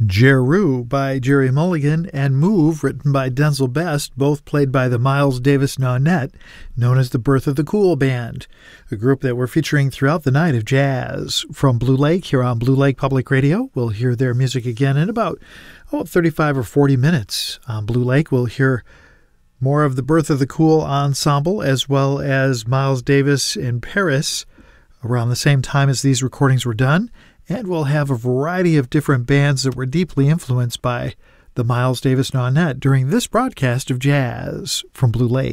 Jeru by Jerry Mulligan, and Move, written by Denzel Best, both played by the Miles Davis Nonet, known as the Birth of the Cool Band, a group that we're featuring throughout the night of jazz. From Blue Lake, here on Blue Lake Public Radio, we'll hear their music again in about 35 or 40 minutes. On Blue Lake, we'll hear more of the Birth of the Cool ensemble, as well as Miles Davis in Paris, around the same time as these recordings were done. And we'll have a variety of different bands that were deeply influenced by the Miles Davis Nonet during this broadcast of Jazz from Blue Lake.